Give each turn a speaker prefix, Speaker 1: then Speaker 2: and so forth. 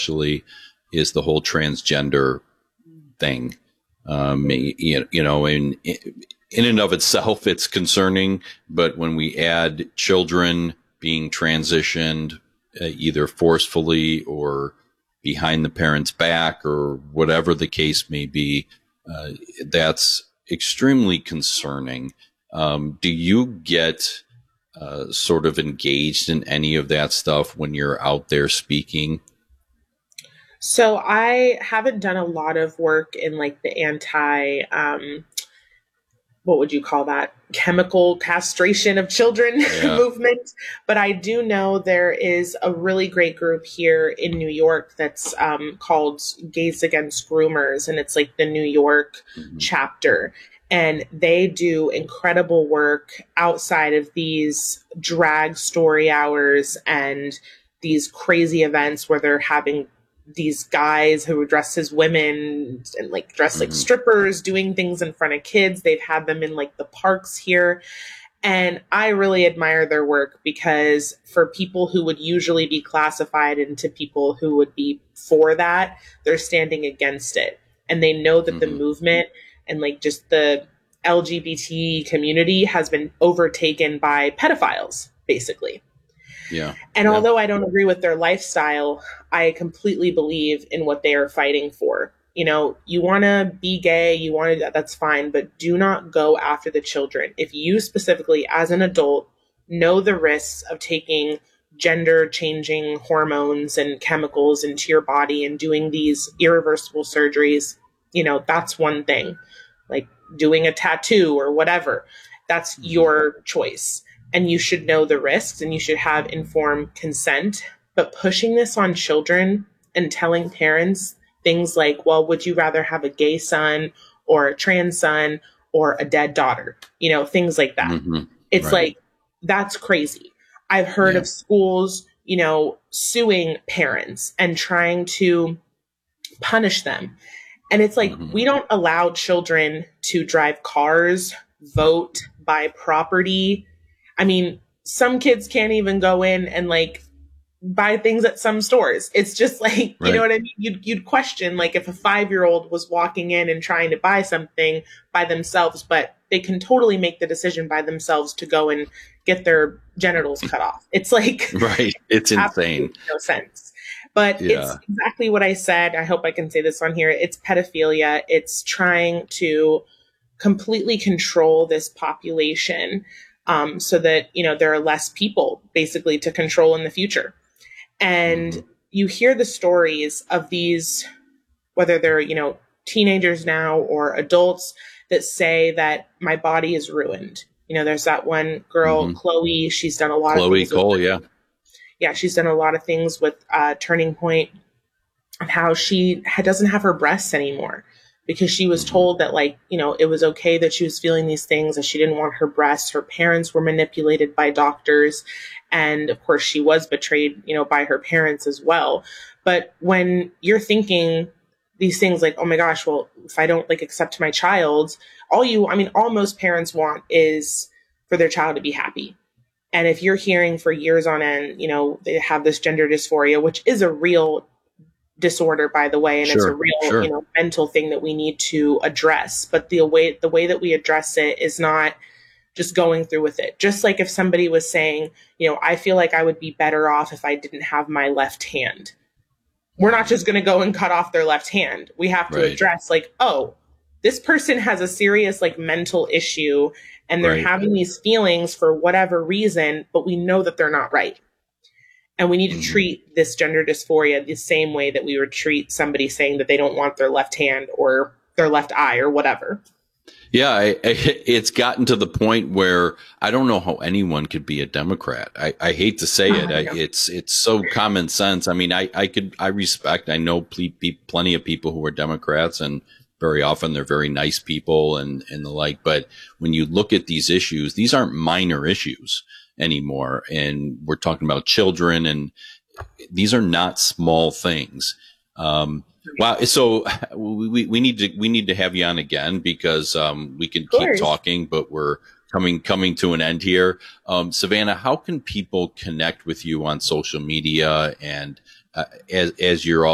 Speaker 1: especially, is the whole transgender thing. In and of itself, it's concerning. But when we add children being transitioned either forcefully or behind the parent's back or whatever the case may be, that's extremely concerning. Do you get sort of engaged in any of that stuff when you're out there speaking?
Speaker 2: So I haven't done a lot of work in like the what would you call that? Chemical castration of children movement. But I do know there is a really great group here in New York that's called Gays Against Groomers. And it's like the New York chapter. And they do incredible work outside of these drag story hours and these crazy events where they're having these guys who dress as women and like dress like strippers doing things in front of kids. They've had them in like the parks here. And I really admire their work because for people who would usually be classified into people who would be for that, they're standing against it. And they know that the movement and like just the LGBT community has been overtaken by pedophiles, basically. And although I don't agree with their lifestyle, I completely believe in what they are fighting for. You know, you want to be gay, that's fine, but do not go after the children. If you specifically, as an adult, know the risks of taking gender changing hormones and chemicals into your body and doing these irreversible surgeries, you know, that's one thing. Like doing a tattoo or whatever, that's your choice. And you should know the risks and you should have informed consent. But pushing this on children and telling parents things like, well, would you rather have a gay son or a trans son or a dead daughter? You know, things like that. It's like, that's crazy. I've heard of schools, you know, suing parents and trying to punish them. And it's like, we don't allow children to drive cars, vote, buy property. I mean, some kids can't even go in and like buy things at some stores. It's just like, you know what I mean? You'd question like if a 5-year-old was walking in and trying to buy something by themselves, but they can totally make the decision by themselves to go and get their genitals cut off. It's like,
Speaker 1: it's insane.
Speaker 2: No sense. But it's exactly what I said. I hope I can say this on here. It's pedophilia. It's trying to completely control this population. So that, you know, there are less people basically to control in the future. And you hear the stories of these, whether they're, you know, teenagers now or adults that say that my body is ruined. You know, there's that one girl, Chloe, she's done a lot of things.
Speaker 1: Cole,
Speaker 2: she's done a lot of things with Turning Point and how she doesn't have her breasts anymore. Because she was told that, like, you know, it was okay that she was feeling these things, that she didn't want her breasts. Her parents were manipulated by doctors. And of course, she was betrayed, you know, by her parents as well. But when you're thinking these things like, oh my gosh, well, if I don't like accept my child, all most parents want is for their child to be happy. And if you're hearing for years on end, you know, they have this gender dysphoria, which is a real disorder, by the way, and it's a real, you know, mental thing that we need to address. But the way that we address it is not just going through with it. Just like if somebody was saying, you know, I feel like I would be better off if I didn't have my left hand. We're not just going to go and cut off their left hand. We have to address like, oh, this person has a serious like mental issue and they're having these feelings for whatever reason, but we know that they're not right. And we need to treat this gender dysphoria the same way that we would treat somebody saying that they don't want their left hand or their left eye or whatever.
Speaker 1: Yeah, it's gotten to the point where I don't know how anyone could be a Democrat. I hate to say it. It's so common sense. I mean, I know plenty of people who are Democrats, and very often they're very nice people and the like. But when you look at these issues, these aren't minor issues anymore. And we're talking about children, and these are not small things. Wow. So we need to have you on again because, we can keep talking, but we're coming to an end here. Savannah, how can people connect with you on social media and, as you're